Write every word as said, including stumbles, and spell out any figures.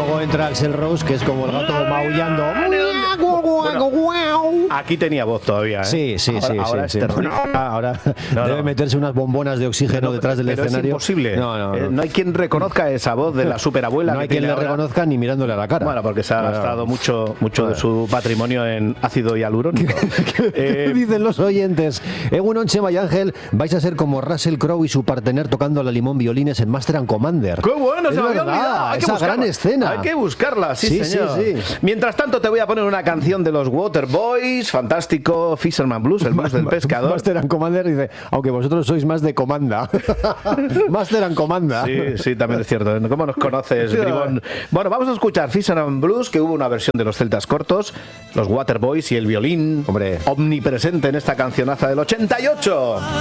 luego entra Axl Rose, que es como el gato maullando. Bueno, aquí tenía voz todavía, ¿eh? Sí, sí, ahora, sí. ahora sí, es sí. terrible. Ahora No, debe no. meterse unas bombonas de oxígeno Pero- detrás del pero escenario. Es imposible. No, no, no. Eh, no hay quien reconozca esa voz de la superabuela. No hay que quien tiene le ahora. reconozca ni mirándole a la cara. Bueno, porque se ha Claro. gastado mucho, mucho de su patrimonio en ácido hialurónico. ¿Qué Eh, dicen los oyentes? Egunon, Chema y Ángel, vais a ser como Russell Crowe y su partener tocando la limón violines en Master and Commander. ¡Qué bueno! Es Se me había verdad, olvidado. Hay que esa buscarla. gran escena. Hay que buscarla, sí, Sí, señor. sí, sí. Mientras tanto, te voy a poner una canción de los Waterboys, fantástico, Fisherman Blues, el blues del pescador. Master and Commander dice, aunque vosotros sois más de comanda. Master and Comanda. Sí, sí, también es cierto. ¿Cómo nos conoces, bribón? Bueno, vamos a escuchar Fisherman Blues, que hubo una versión de los celtas cortos, los Waterboys y el violín, Hombre. omnipresente en esta cancionaza del ochenta y ocho.